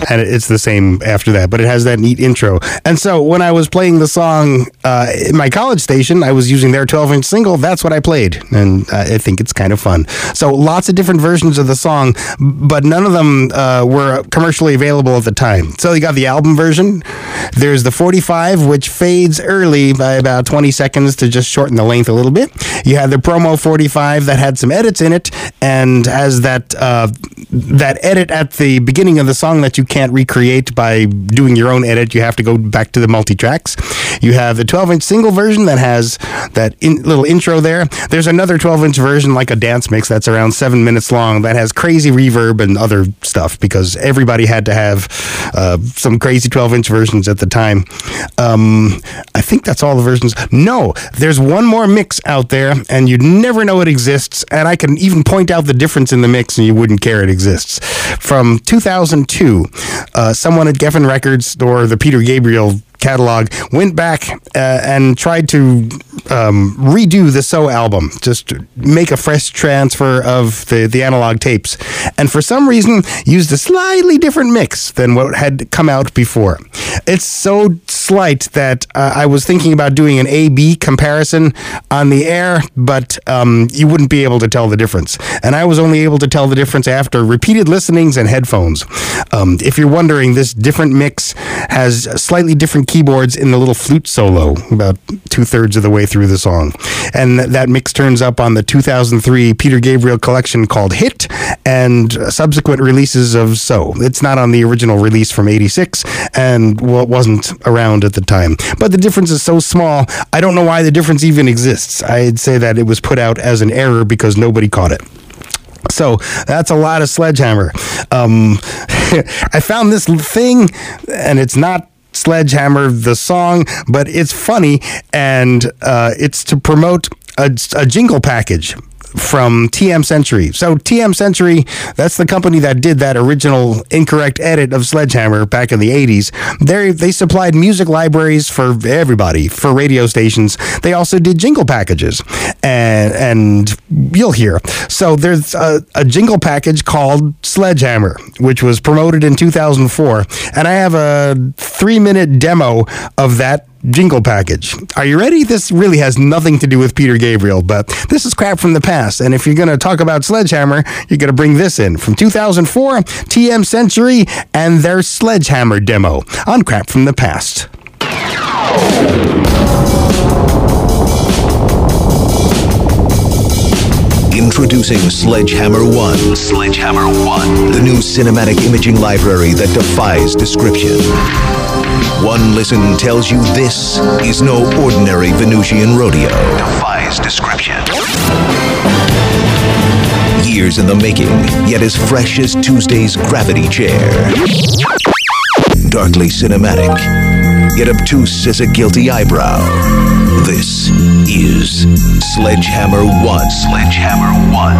and it's the same after that, but it has that neat intro. And so when I was playing the song in my college station, I was using their 12-inch single. That's what I played, and I think it's kind of fun. So lots of different versions of the song, but none of them were commercially available at the time. So you got the album version. There's the 45, which fades early by about 20 seconds to just shorten the length a little bit. You had the promo 45 that had some edits in it, and has that edit at the beginning of the song that you can't recreate by doing your own edit. You have to go back to the multi-tracks. You have the 12-inch single version that has that little intro there. There's another 12-inch version, like a dance mix, that's around 7 minutes long, that has crazy reverb and other stuff, because everybody had to have some crazy 12-inch versions at the time. I think that's all the versions. No, there's one more mix out there, and you'd never know it exists, and I can even point out the difference in the mix, and you wouldn't care it exists. From 2002, someone at Geffen Records, or the Peter Gabriel catalog, went back and tried to redo the So album, just make a fresh transfer of the analog tapes, and for some reason used a slightly different mix than what had come out before. It's so slight that I was thinking about doing an A-B comparison on the air, but you wouldn't be able to tell the difference, and I was only able to tell the difference after repeated listenings and headphones. If you're wondering, this different mix has slightly different keyboards in the little flute solo about 2/3 of the way through the song, and that mix turns up on the 2003 Peter Gabriel collection called Hit and subsequent releases of So. It's not on the original release from 86 and wasn't around at the time, but the difference is so small I don't know why the difference even exists. I'd say that it was put out as an error because nobody caught it. So that's a lot of Sledgehammer. I found this thing, and it's not Sledgehammer the song, but it's funny, and it's to promote a jingle package from TM Century. So TM Century, that's the company that did that original incorrect edit of Sledgehammer back in the 80s. They supplied music libraries for everybody, for radio stations. They also did jingle packages, and you'll hear. So there's a jingle package called Sledgehammer, which was promoted in 2004, and I have a 3-minute demo of that jingle package. Are you ready? This really has nothing to do with Peter Gabriel, but this is crap from the past, and if you're going to talk about Sledgehammer, you're going to bring this in. From 2004, TM Century and their Sledgehammer demo on Crap from the Past. Introducing Sledgehammer 1. Sledgehammer 1. The new cinematic imaging library that defies description. One listen tells you this is no ordinary Venusian rodeo. Defies description. Years in the making, yet as fresh as Tuesday's gravity chair. Darkly cinematic, yet obtuse as a guilty eyebrow. This is Sledgehammer 1. Sledgehammer 1.